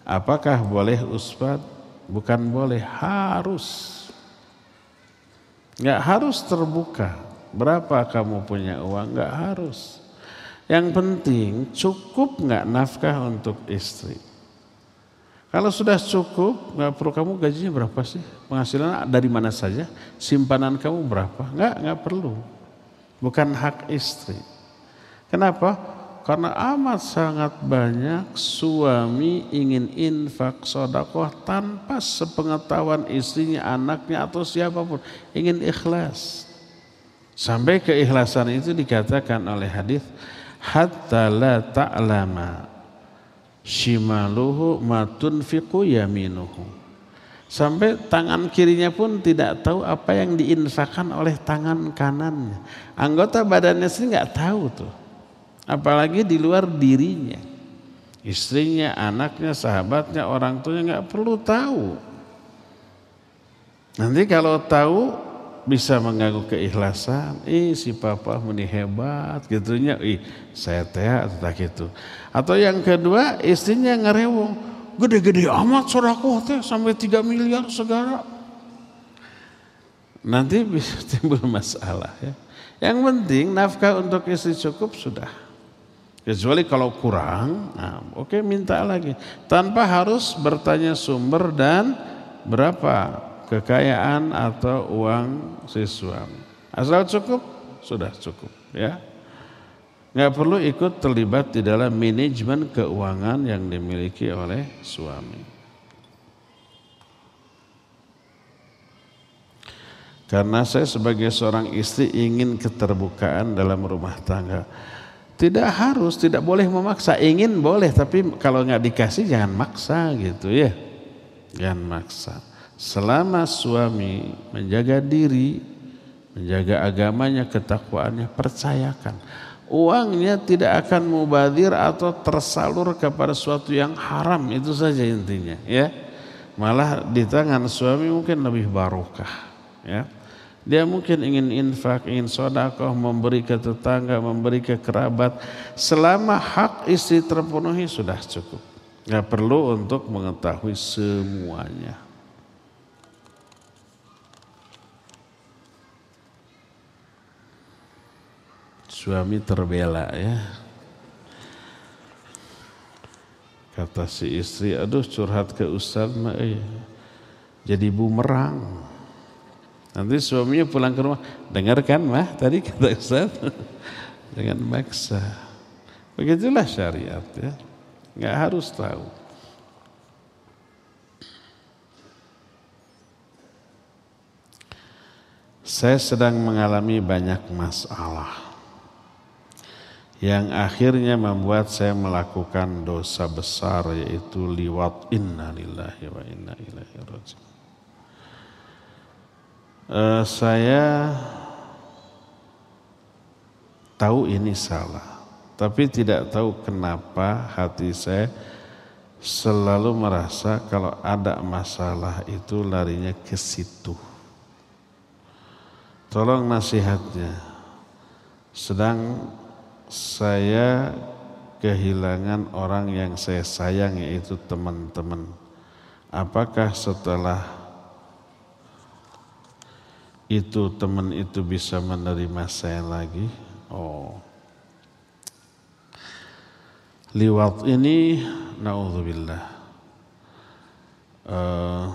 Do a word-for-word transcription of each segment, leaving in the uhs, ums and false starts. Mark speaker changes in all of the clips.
Speaker 1: Apakah boleh Ustaz? Bukan boleh, harus. Nggak harus terbuka. Berapa kamu punya uang? Nggak harus. Yang penting cukup nggak nafkah untuk istri. Kalau sudah cukup, nggak perlu kamu gajinya berapa sih? Penghasilan dari mana saja? Simpanan kamu berapa? Nggak, nggak perlu. Bukan hak istri. Kenapa? Karena amat sangat banyak suami ingin infak sedekah tanpa sepengetahuan istrinya, anaknya atau siapapun, ingin ikhlas. Sampai keikhlasan itu dikatakan oleh hadis, hatta la ta'lama shimaluhu ma tunfiqu yaminuhu. Sampai tangan kirinya pun tidak tahu apa yang diinfakkan oleh tangan kanannya. Anggota badannya sendiri nggak tahu tuh. Apalagi di luar dirinya, istrinya, anaknya, sahabatnya, orang tuanya nggak perlu tahu. Nanti kalau tahu bisa mengganggu keikhlasan. Ih si papa meni hebat gitunya. Ih saya teh atau gitu. Atau yang kedua istrinya ngerewong, gede-gede amat sedekah teh sampai tiga miliar segala. Nanti bisa timbul masalah ya. Yang penting nafkah untuk istri cukup sudah. Kecuali kalau kurang, nah, oke okay, minta lagi. Tanpa harus bertanya sumber dan berapa kekayaan atau uang si suami. Asal cukup, sudah cukup ya. Nggak perlu ikut terlibat di dalam manajemen keuangan yang dimiliki oleh suami. Karena saya sebagai seorang istri ingin keterbukaan dalam rumah tangga. Tidak harus, tidak boleh memaksa. Ingin boleh, tapi kalau nggak dikasih jangan maksa gitu ya. Jangan maksa. Selama suami menjaga diri, menjaga agamanya, ketakwaannya, percayakan. Uangnya tidak akan mubadir atau tersalur kepada sesuatu yang haram, itu saja intinya ya. Malah di tangan suami mungkin lebih barokah ya. Dia mungkin ingin infak, ingin sedekah, memberi ke tetangga, memberi ke kerabat. Selama hak istri terpenuhi sudah cukup. Gak perlu untuk mengetahui semuanya. Suami terbela ya. Kata si istri, aduh curhat ke Ustaz mah eh, jadi bumerang. Nanti suaminya pulang ke rumah, dengarkan mah tadi kata Ustaz, dengan maksa. Begitulah syariat ya, nggak harus tahu. Saya sedang mengalami banyak masalah yang akhirnya membuat saya melakukan dosa besar, yaitu liwat. Inna lillahi wa inna ilaihi raji'un. Uh, saya tahu ini salah, tapi tidak tahu kenapa hati saya selalu merasa kalau ada masalah itu larinya ke situ. Tolong nasihatnya. Sedang saya kehilangan orang yang saya sayang, yaitu teman-teman. Apakah setelah itu teman itu bisa menerima saya lagi? Oh, liwat ini naudzubillah uh,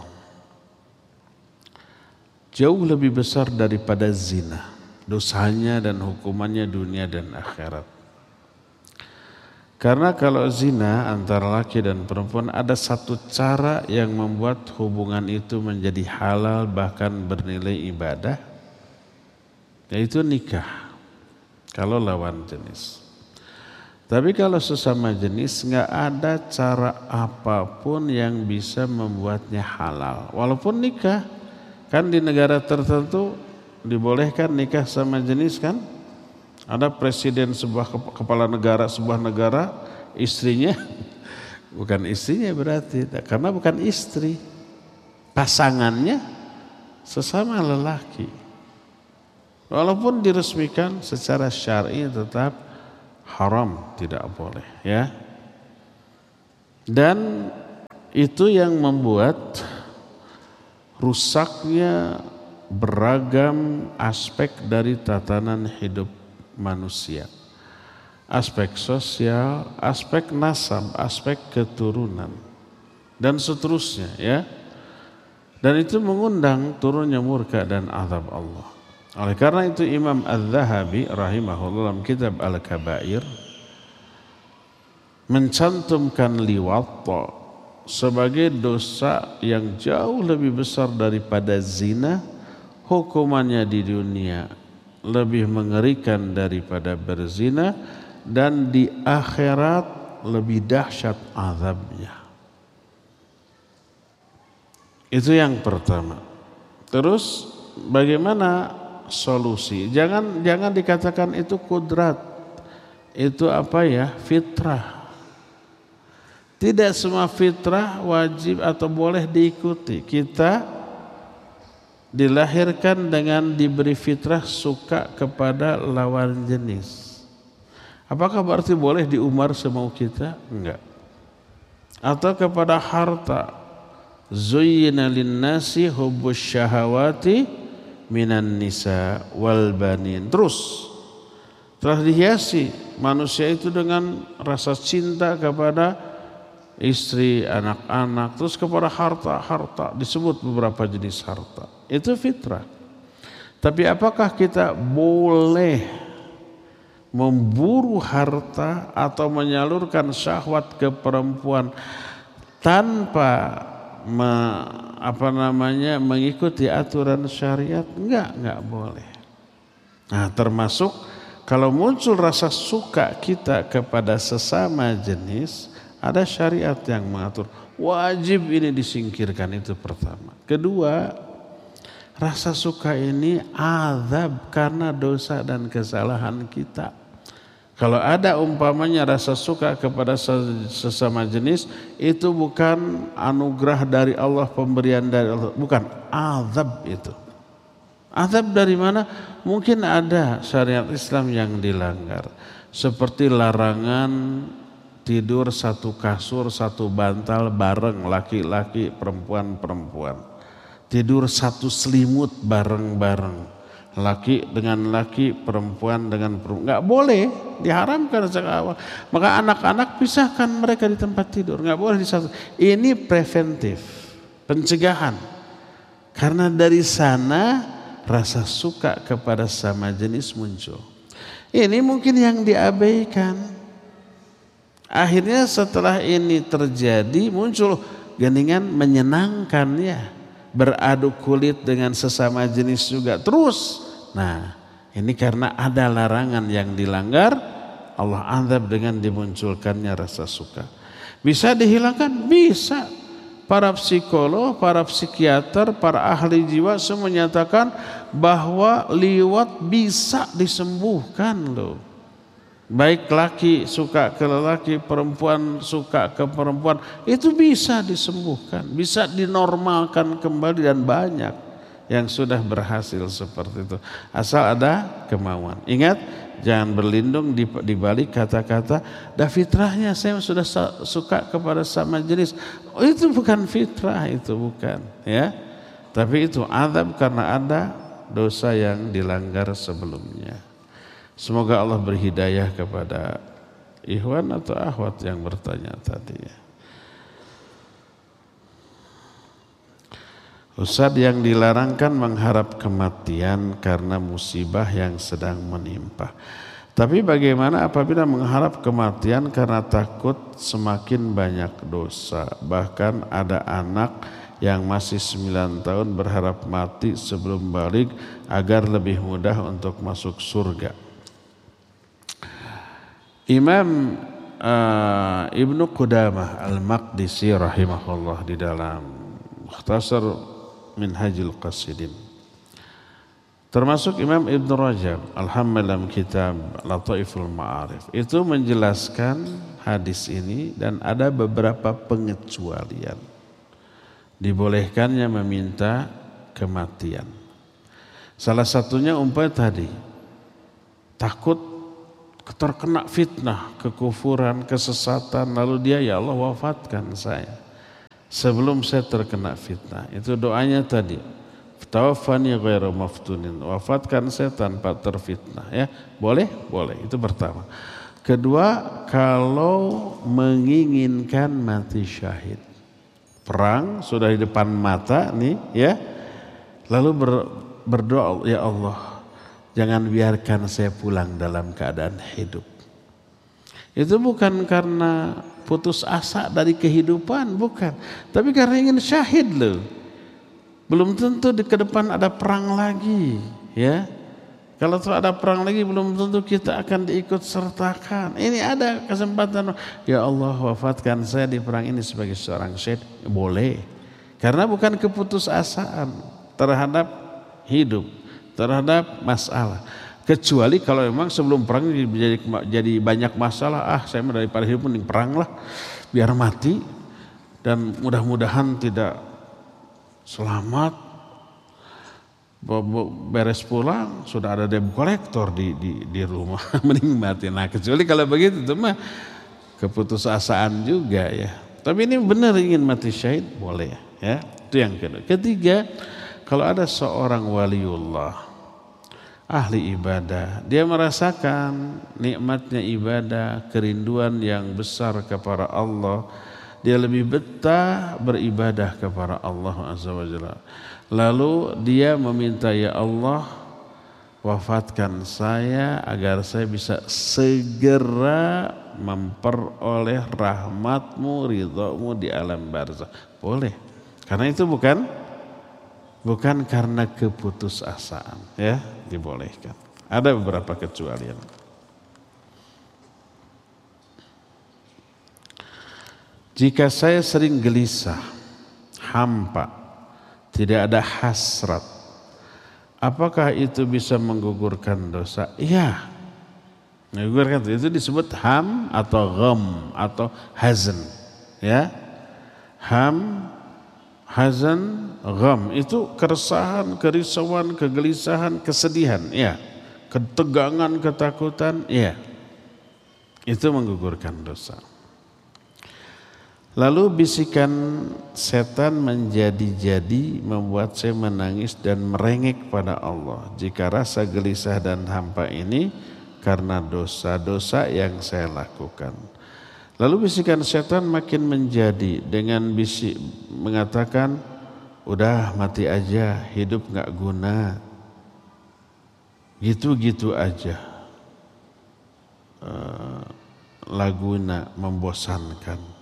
Speaker 1: jauh lebih besar daripada zina, dosanya dan hukumannya dunia dan akhirat. Karena kalau zina antara laki dan perempuan ada satu cara yang membuat hubungan itu menjadi halal bahkan bernilai ibadah, yaitu nikah kalau lawan jenis. Tapi kalau sesama jenis nggak ada cara apapun yang bisa membuatnya halal. Walaupun nikah, kan di negara tertentu dibolehkan nikah sama jenis kan? Ada presiden sebuah kepala negara sebuah negara, istrinya bukan istrinya berarti, karena bukan istri, pasangannya sesama lelaki. Walaupun diresmikan secara syar'i tetap haram, tidak boleh ya. Dan itu yang membuat rusaknya beragam aspek dari tatanan hidup manusia. Aspek sosial, aspek nasab, aspek keturunan, dan seterusnya ya. Dan itu mengundang turunnya murka dan azab Allah. Oleh karena itu Imam Az-Zahabi rahimahullah dalam kitab Al-Kabair mencantumkan liwat sebagai dosa yang jauh lebih besar daripada zina, hukumannya di dunia lebih mengerikan daripada berzina, dan di akhirat lebih dahsyat azabnya. Itu yang pertama. Terus bagaimana solusi? Jangan jangan dikatakan itu kudrat, itu apa ya, fitrah. Tidak semua fitrah wajib atau boleh diikuti. Kita dilahirkan dengan diberi fitrah suka kepada lawan jenis. Apakah berarti boleh diumbar semau kita? Enggak. Atau kepada harta. Zuyyina linnasi hubbus syahawati minan nisa wal banin. Terus telah dihiasi manusia itu dengan rasa cinta kepada istri, anak-anak, terus kepada harta-harta, disebut beberapa jenis harta. Itu fitrah. Tapi apakah kita boleh memburu harta atau menyalurkan syahwat ke perempuan tanpa me, apa namanya mengikuti aturan syariat? Enggak, enggak boleh. Nah, termasuk kalau muncul rasa suka kita kepada sesama jenis, ada syariat yang mengatur, wajib ini disingkirkan, itu pertama. Kedua, rasa suka ini azab karena dosa dan kesalahan kita. Kalau ada umpamanya rasa suka kepada sesama jenis, itu bukan anugerah dari Allah, pemberian dari Allah, bukan, azab itu. Azab dari mana? Mungkin ada syariat Islam yang dilanggar, seperti larangan tidur satu kasur, satu bantal bareng laki-laki, perempuan-perempuan. Tidur satu selimut bareng-bareng. Laki dengan laki, perempuan dengan perempuan. Enggak boleh, diharamkan sejak awal. Maka anak-anak pisahkan mereka di tempat tidur. Enggak boleh di satu. Ini preventif, pencegahan. Karena dari sana rasa suka kepada sama jenis muncul. Ini mungkin yang diabaikan. Akhirnya setelah ini terjadi muncul geningan menyenangkan ya, beradu kulit dengan sesama jenis juga terus. Nah, ini karena ada larangan yang dilanggar, Allah azab dengan dimunculkannya rasa suka. Bisa dihilangkan? Bisa. Para psikolog, para psikiater, para ahli jiwa semua menyatakan bahwa liwat bisa disembuhkan loh. Baik laki suka ke lelaki, perempuan suka ke perempuan, itu bisa disembuhkan, bisa dinormalkan kembali, dan banyak yang sudah berhasil seperti itu. Asal ada kemauan. Ingat, jangan berlindung di, di balik kata-kata, dah fitrahnya saya sudah suka kepada sama jenis. Oh, itu bukan fitrah, itu bukan, ya. Tapi itu azab karena ada dosa yang dilanggar sebelumnya. Semoga Allah berhidayah kepada ikhwan atau akhwat yang bertanya tadi. Ustaz, yang dilarangkan mengharap kematian karena musibah yang sedang menimpa. Tapi bagaimana apabila mengharap kematian karena takut semakin banyak dosa? Bahkan ada anak yang masih sembilan tahun berharap mati sebelum balik agar lebih mudah untuk masuk surga. Imam uh, Ibnu Qudamah Al-Maqdisi rahimahullah di dalam Mukhtasar Minhajul Qasidin, termasuk Imam Ibnu Rajab Al-Hambali dalam kitab Lataiful Ma'arif, itu menjelaskan hadis ini dan ada beberapa pengecualian. Dibolehkannya meminta kematian. Salah satunya umpamanya tadi, takut terkena fitnah, kekufuran, kesesatan, lalu dia, ya Allah wafatkan saya. sebelum saya terkena fitnah. Itu doanya tadi. Tawaffani ghairu maftunin. Wafatkan saya tanpa terfitnah, ya. Boleh? Boleh. Itu pertama. Kedua, kalau menginginkan mati syahid. Perang sudah di depan mata nih, ya. Lalu ber, berdoa, ya Allah, jangan biarkan saya pulang dalam keadaan hidup. Itu bukan karena putus asa dari kehidupan, bukan. Tapi karena ingin syahid loh. Belum tentu di ke depan ada perang lagi, ya. Kalau ada perang lagi belum tentu kita akan diikut sertakan. Ini ada kesempatan, ya Allah wafatkan saya di perang ini sebagai seorang syahid. Boleh. Karena bukan keputusasaan terhadap hidup, terhadap masalah. Kecuali kalau memang sebelum perang jadi, jadi banyak masalah, ah saya daripada hidup mending perang lah, biar mati dan mudah-mudahan tidak selamat. Beres pulang sudah ada debt kolektor di di di rumah, mending mati. Nah kecuali kalau begitu itu mah keputusasaan juga ya. Tapi ini benar ingin mati syahid boleh ya. Itu yang kedua. Ketiga, kalau ada seorang waliullah, ahli ibadah, dia merasakan nikmatnya ibadah, kerinduan yang besar kepada Allah, dia lebih betah beribadah kepada Allah Azza wa Jalla. Lalu dia meminta, ya Allah wafatkan saya agar saya bisa segera memperoleh rahmatmu, ridhamu di alam barzakh. Boleh. Karena itu bukan bukan karena keputusasaan, ya, dibolehkan. Ada beberapa kecualian. Jika saya sering gelisah, hampa, tidak ada hasrat, apakah itu bisa menggugurkan dosa? Iya, menggugurkan. Itu disebut ham atau gham atau hazan, ya. Ham, hazan, gham itu keresahan, kerisauan, kegelisahan, kesedihan, ya. Ketegangan, ketakutan, ya. Itu menggugurkan dosa. Lalu bisikan setan menjadi-jadi membuat saya menangis dan merengek pada Allah. Jika rasa gelisah dan hampa ini karena dosa-dosa yang saya lakukan. Lalu bisikan setan makin menjadi dengan bisik mengatakan, udah mati aja, hidup gak guna. Gitu-gitu aja. Uh, laguna membosankan.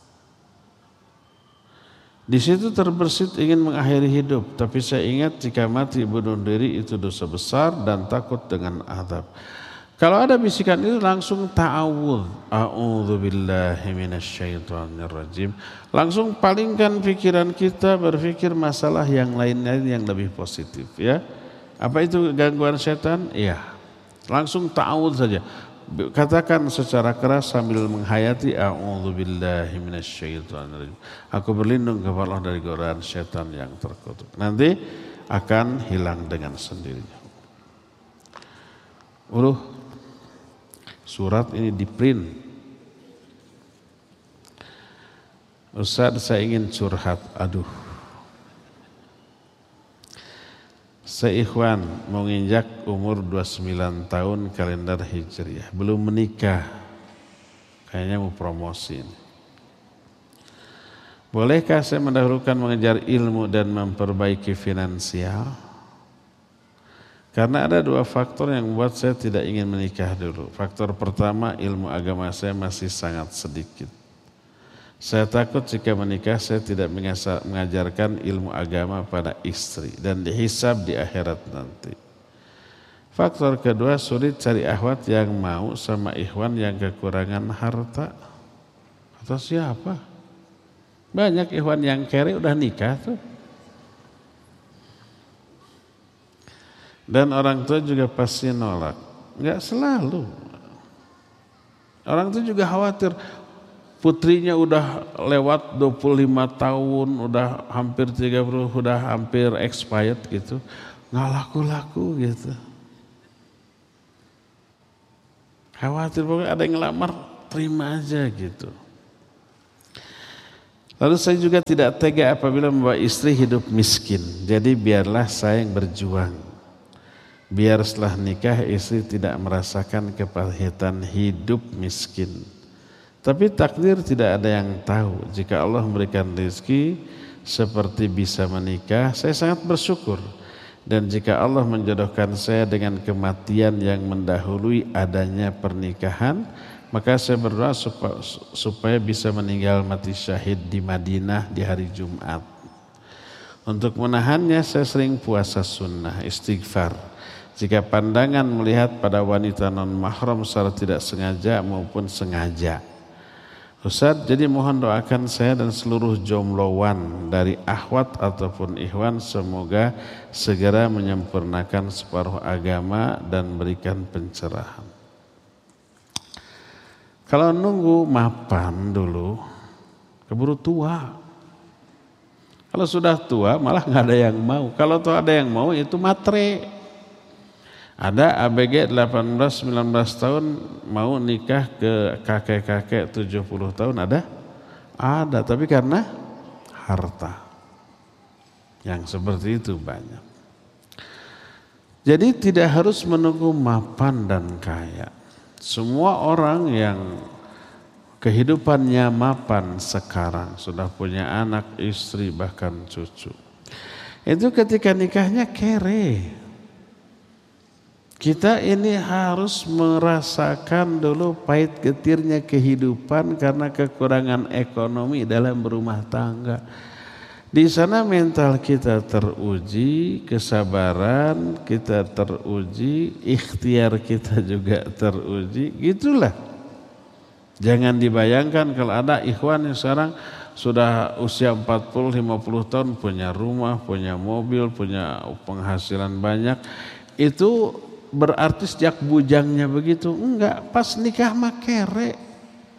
Speaker 1: Di situ terbersit ingin mengakhiri hidup, tapi saya ingat jika mati bunuh diri itu dosa besar dan takut dengan azab. Kalau ada bisikan itu langsung ta'awudz, a'udzubillahi minasyaitonirrajim. Langsung palingkan pikiran kita berpikir masalah yang lain-lain yang lebih positif, ya. Apa itu gangguan setan? Iya. Langsung ta'awudz saja. Katakan secara keras sambil menghayati, a'udzubillahi minasyaitonirrajim. Aku berlindung kepada Allah dari godaan setan yang terkutuk. Nanti akan hilang dengan sendirinya. Uluh, surat ini di print. Ustaz, saya ingin curhat. Aduh, seikhwan menginjak umur dua puluh sembilan tahun kalender Hijriah, belum menikah, kayaknya mau promosi ini. Bolehkah saya mendahulukan mengejar ilmu dan memperbaiki finansial? Karena ada dua faktor yang membuat saya tidak ingin menikah dulu. Faktor pertama, ilmu agama saya masih sangat sedikit. Saya takut jika menikah saya tidak mengajarkan ilmu agama pada istri dan dihisab di akhirat nanti. Faktor kedua, sulit cari akhwat yang mau sama ikhwan yang kekurangan harta. Atau siapa? Banyak ikhwan yang kere udah nikah tuh. Dan orang tua juga pasti nolak. Enggak selalu. Orang tua juga khawatir. Putrinya udah lewat dua puluh lima tahun, udah hampir tiga puluh, udah hampir expired gitu. Nggak laku-laku gitu. Khawatir pokoknya ada yang ngelamar, terima aja gitu. Lalu saya juga tidak tega apabila membawa istri hidup miskin. Jadi biarlah saya yang berjuang. Biar setelah nikah istri tidak merasakan kepahitan hidup miskin. Tapi takdir tidak ada yang tahu. Jika Allah memberikan rezeki seperti bisa menikah, saya sangat bersyukur. Dan jika Allah menjodohkan saya dengan kematian yang mendahului adanya pernikahan, maka saya berdoa supaya, supaya bisa meninggal mati syahid di Madinah di hari Jumat. Untuk menahannya saya sering puasa sunnah, istighfar. Jika pandangan melihat pada wanita non mahram secara tidak sengaja maupun sengaja. Ustaz, jadi mohon doakan saya dan seluruh jomblowan dari akhwat ataupun ikhwan semoga segera menyempurnakan separuh agama dan berikan pencerahan. Kalau nunggu mapan dulu, keburu tua. Kalau sudah tua malah nggak ada yang mau. Kalau tuh ada yang mau itu matre. Ada A B G delapan belas sembilan belas tahun mau nikah ke kakek-kakek tujuh puluh tahun ada? Ada, tapi karena harta. Yang seperti itu banyak. Jadi tidak harus menunggu mapan dan kaya. Semua orang yang kehidupannya mapan sekarang, sudah punya anak, istri, bahkan cucu, itu ketika nikahnya kere. Kita ini harus merasakan dulu pahit getirnya kehidupan karena kekurangan ekonomi dalam berumah tangga. Di sana mental kita teruji, kesabaran kita teruji, ikhtiar kita juga teruji, gitulah. Jangan dibayangkan kalau ada ikhwan yang sekarang sudah usia empat puluh lima puluh tahun punya rumah, punya mobil, punya penghasilan banyak, itu berarti sejak bujangnya begitu. Enggak, pas nikah mah kere.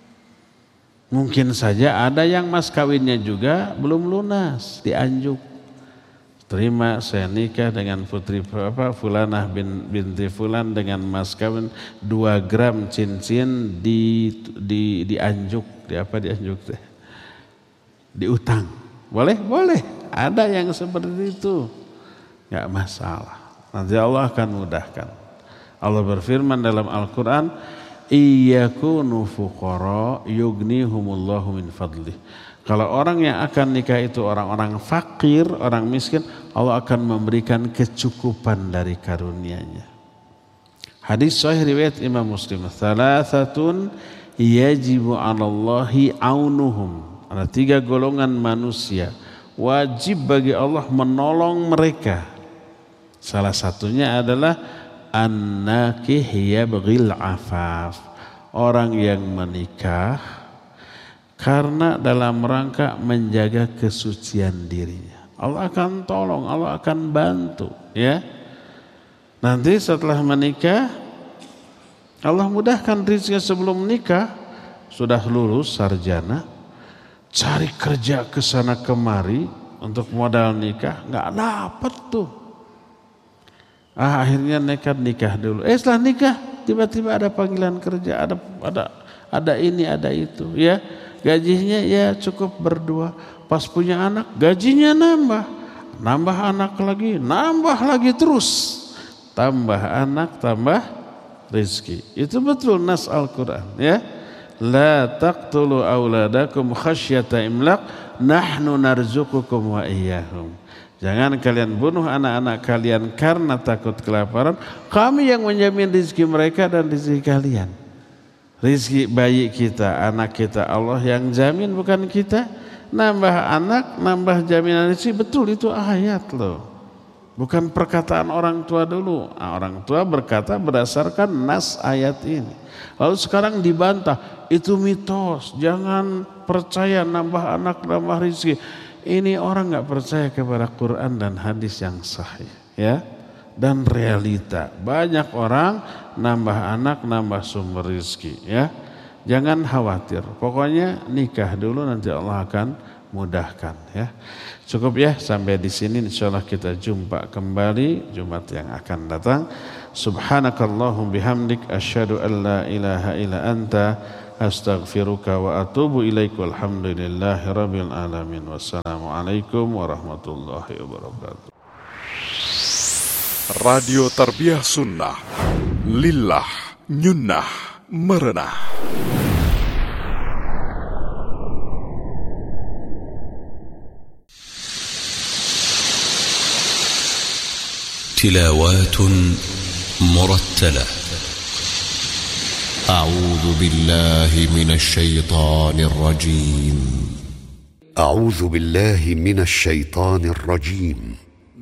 Speaker 1: Mungkin saja ada yang mas kawinnya juga belum lunas, dianjuk. Terima saya nikah dengan putri apa Fulanah bin, binti Fulan dengan mas kawin dua gram cincin di di dianjuk, di apa dianjuk teh? Diutang. Boleh? Boleh. Ada yang seperti itu. Enggak masalah. Nanti Allah akan mudahkan. Allah berfirman dalam Al-Qur'an, iyakunu fuqara yughnihumullahu min fadlih. Kalau orang yang akan nikah itu orang-orang fakir, orang miskin, Allah akan memberikan kecukupan dari karunia-Nya. Hadis sahih riwayat Imam Muslim, "Tsalathatun yajibu 'alallahi aunuhum." Ada tiga golongan manusia wajib bagi Allah menolong mereka. Salah satunya adalah an-nakih yabghil afaf, orang yang menikah karena dalam rangka menjaga kesucian dirinya. Allah akan tolong, Allah akan bantu, ya. Nanti setelah menikah Allah mudahkan rezeki. Sebelum menikah sudah lulus sarjana, cari kerja ke sana kemari untuk modal nikah, nggak dapat tuh. Ah, akhirnya nekat nikah dulu. Eh setelah nikah tiba-tiba ada panggilan kerja, ada ada ada ini, ada itu, ya. Gajinya ya cukup berdua. Pas punya anak, gajinya nambah. Nambah anak lagi, nambah lagi terus. Tambah anak, tambah rezeki. Itu betul nas Al-Qur'an, ya. La taqtulu auladakum khasyata imlaq, nahnu narzuqukum wa iyyahum. Jangan kalian bunuh anak-anak kalian karena takut kelaparan. Kami yang menjamin rezeki mereka dan rezeki kalian. Rezeki bayi kita, anak kita, Allah yang jamin, bukan kita. Nambah anak, nambah jaminan rezeki, betul itu ayat loh. Bukan perkataan orang tua dulu. Nah, orang tua berkata berdasarkan nas ayat ini. Lalu sekarang dibantah, itu mitos. Jangan percaya nambah anak, nambah rezeki. Ini orang nggak percaya kepada Quran dan hadis yang sahih, ya, dan realita. Banyak orang nambah anak, nambah sumber rezeki, ya. Jangan khawatir. Pokoknya nikah dulu, nanti Allah akan mudahkan, ya. Cukup ya sampai di sini. Insyaallah kita jumpa kembali Jumat yang akan datang. Subhanakallahum bihamdik asyhadu an la ilaha illa anta astaghfiruka wa atubu ilaik. Walhamdulillahi rabbil alamin. Wassalamualaikum warahmatullahi wabarakatuh.
Speaker 2: Radio Tarbiyah Sunnah, lillah, nyunnah, merenah.
Speaker 3: تلاوات مرتلة. أعوذ بالله من الشيطان الرجيم.
Speaker 4: أعوذ بالله من الشيطان الرجيم.